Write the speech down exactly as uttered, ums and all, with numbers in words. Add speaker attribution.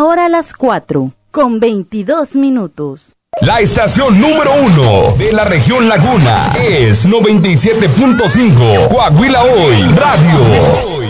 Speaker 1: Ahora las cuatro, con veintidós minutos.
Speaker 2: La estación número uno de la región Laguna es noventa y siete punto cinco Coahuila Hoy Radio.